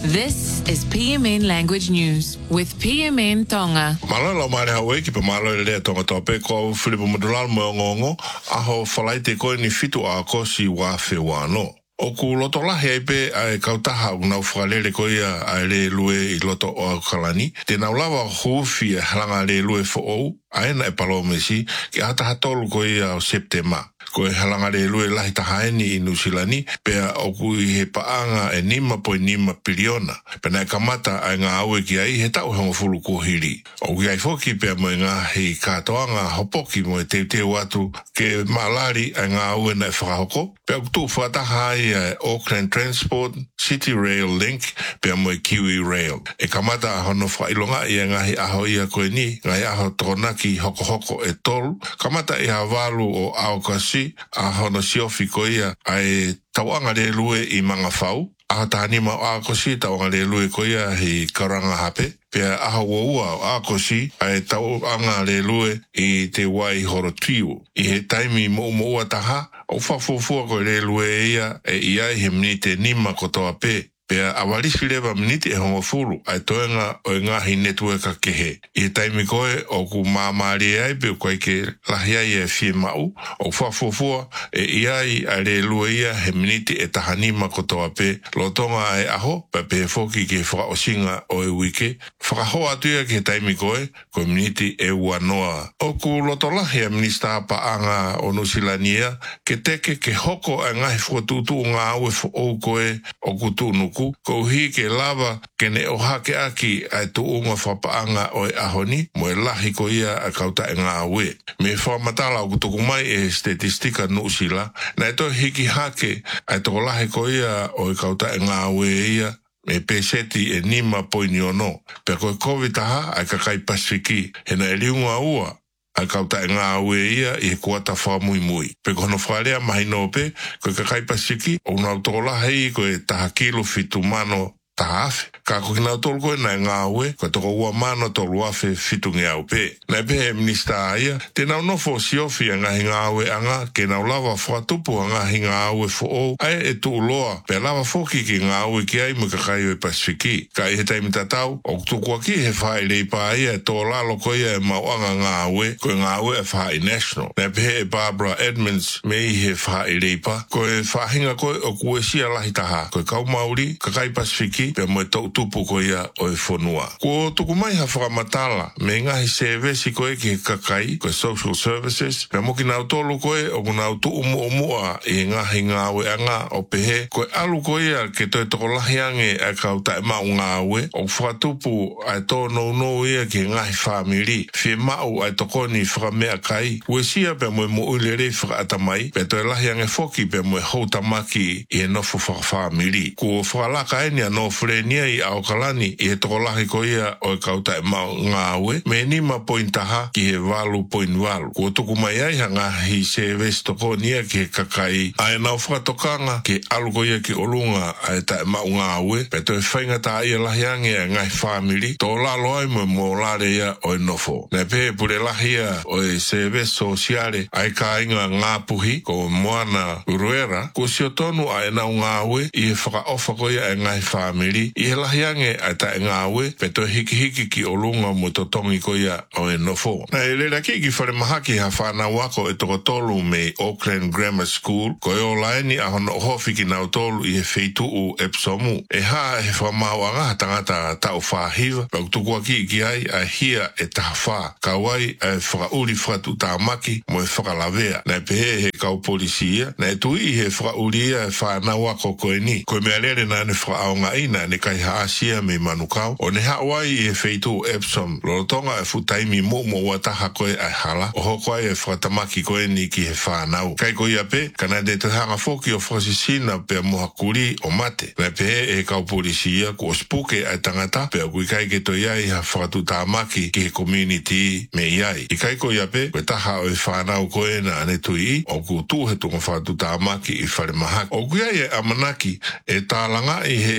This is PMN Language News with PMN Tonga. Malala mare hawe ki pe malala le tonga tope ko Filipo Modulal mo ngongo aho falaite ko ni fitu a ko si wa fe wano. O ku loto la hebe ai kautaha una fralele ko ia ai le lue I loto o kalani. Te na lava hufi halanga le lue fo o ai na e palomesi ki ata hatolu ko ia o September. Ko e halanga le lue lahi tahaeni I Nusilani, pea oku I he paanga e 5.5 piliona. Pena e kamata ai ngā aue ki ai he tau hongo fulu kuhiri. Oku ai foki pea mo ngā hei katoanga hopoki mo e teuteu atu ke malari ai ngā aue na e whakahoko. Pea kutu whataha ai Auckland Transport, City Rail Link, pea mo e Kiwi Rail. E kamata hono whailonga I ngahi aho ia koe ni, ngahi aho tokonaki hoko e tolu. Kamata I havalu o Aokasi, a hono siofi ko ia ai tauanga le lue I manga whau. A tānima o Aokosi tauanga le lue ko ia hi karanga hape. Pea aho ua o Aokosi ai tauanga le lue I te wai horotiu. I he taimi mo ua taha, o whafufua ko le lue ia e ia he minite nima kotoa pe. Pea awalisi lewa miniti e hongo fulu, ai toenga o ngahi networka kehe. I taimi koe o ku mamari ai pe koe ke lahiai e fie mau, o whafufua e iai a le lua ia he miniti e tahanima kotoa pe, lotonga ai aho, pa pe foki ke whakaosinga o e wike, whakaho atuia ke taimi koe, koe miniti e uanoa. O ku lotolahi a minista paanga o Nusilania, ke teke ke hoko a ngahi fuatutu ngā aue o koe o kutunuku, ko hi ke lava ke ne o hake aki ai tu unga whapaanga o e ahoni, mo e lahi ko ia a kauta e ngā aue. Me whamatala o kutuku mai e statistika Nusila, na e to hiki hake ai toko lahi ko ia o e kauta e ngā aue ia, me peseti e 5.1. Pe koe COVID taha ai kakai Pasifiki, he na e liunga ua, ai kauta e ngā aue ia I kuata whamui mui. Pe kono whalea mahi nope, koe kakai Pasifiki, o nau tola hei koe taha kilo fitu mano taha afe. Ka koe nau tolu koe nai ngā aue, koe toko ua mano tolu afe fitu nge au pe. Nai pe he minista aia, te nau nofo siofi a ngahi ngā aue anga, ke nau lava whatupu a ngahi ngā aue fo o, ai e tu uloa, pe lava foki ki ngā aue ki ai mo kakai o e Pasifiki. Ka I he taimi tatau, o kutuku aki he whae leipa aia e tō lalo koe e mauanga ngā aue, koe ngā aue e whae national. Nai pe he Barbara Edmonds me I he whae leipa, koe whahinga koe o kue sia lahi taha, koe kau Māori, kakai Pasifiki, pe mo e tau tupu ko ia o e whanua. Ko tuku mai ha whakamatala, me ngahi sevesi koe ki kakai, koe social services, pe moki nau tolu koe o nau tu umua I ngahi ngā aue anga o pehe, koe alu koe ia ke toi toko lahi ange a kauta e mau ngā aue, o whatupu ai tō no ia ki ngahi whamiri, fie mau ai toko ni whakamea kai, ue sia pe mo uilere whakaatamai, pe toi lahi ange foki pe mo houtamaki I nofo whamiri. Ko whakalaka enia no frenia I Aokalani I he toko lahi ko ia o e kauta e mau ngā aue, me 5.1 ki he 8.8. Ko tuku mai ai ha ngahi se vesi toko nia ki he kakai, ai nau whakatokanga ki alu ko ia ki olunga ai ta e mau ngā aue, pe toi whainga ta ia lahi ange a ngahi whamiri, tō lalo ai mo lare ia o e nofo. Nei pe pure lahi ia o e se vesi sosiale, ai ka inga ngā puhi, ko moana uruera, ko si o tonu ai nau ngā aue, I he whakaofa ko ia e ngahi whamiri, I he lahi ange ai ta e ngā aue, pe toi hiki ki olunga mo to tongi ko ia o e nofo. Nei reira ki whare mahaki ha whanau ako e toko tolu me Auckland Grammar School, ko e o laeni a hono hofi ki nau tolu I he wheituu Epsomu. E ha he whamau anga tangata tau whahiva, pau tuku ki ai a hia e taha wha, ka wai e whakauri whatu tāmaki mo e whakalavea. Nei pehe he kau polisia, nei tui he whakauria e whanau ako koe ni, koe mea lere na ne whaaonga ina ne kai haasia me manukau, o ne hawai I he wheituu Epsom, lorotonga e futaimi mo wataha koe ai hala, o hoko ai e whakatamaki koe ni ki he whanau. Kai koe ia pe, kana de te hanga foki o whasisina pe moha kuri o mate. Nei pehe e kau polisia ko spuke ai tangata, pe kui kai ke to iai ha whakatu tāmaki ki he community me iai. I kai koe ia pe, koe taha o e whanau koe na ane tui, o ku tūhetunga whakatu tāmaki I whare mahaki. O kui ai e amanaki, e tālanga I he kau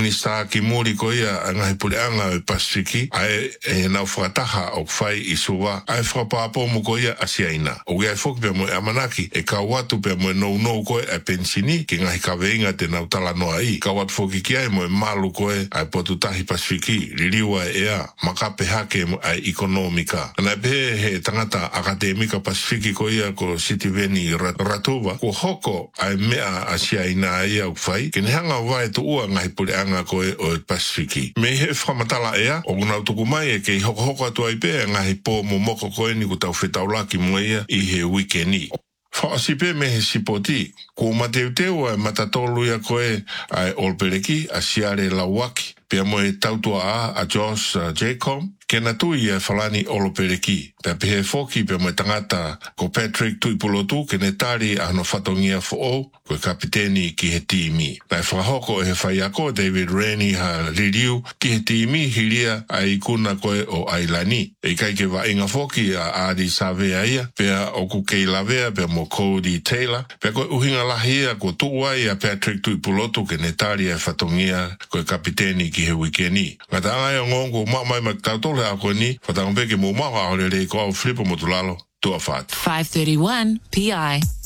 Minister ki muri ko ia ngai puleanga e Pasifiki ai na whakataha o whai i suwa ai whakapapo mo ko ia asiaina. O ia fok pe mo amanaki e ka watu pe mo no ko e pensini ki ngai ka veinga te na utala noa i. Ka watu foki ki ai mo e malu ko e ai potutahi Pasifiki liliwa ea makape hake mo ai ekonomika. Na pe he tangata akademika Pasifiki ko ia ko Sitiveni Ratuva ko hoko ai mea asiaina ia o whai ke hanga vai tu ua ngai puleanga ko e o Pasifiki. Me he whamatala ea o ngau tuku mai e ke hoko atu ai pe ngai po mo moko ko e ni ku tau whetaulaki mo ia i he weekeni. Whaasipe me he sipoti, ko mateuteu ai matatolu ia koe ai olpereki a siare lauaki, pia mo e tautua a Josh Jacob, ke na tui e whalani olopereki, pia pehe foki pia mo e tangata ko Patrick Tuipulotu ke ne tari a no whatongia fo ko kapiteni ki he timi. Nai whahoko e he whaiako David Rennie ha ririu ki he timi hiria a ikuna koe o Ailani. E kai ke wa inga foki a Adi Savea ia, pia o ku kei lavea pia mo Cody Taylor, pia koe uhinga lahia ko tuwai a Patrick Tuipulotu ke ne tari e whatongia koe kapiteni ki he wikeni. Ngata angai o ngongo mamai maktauto a koni fatang peke mo mawa ole le ko flipo motulalo to afat 531 PI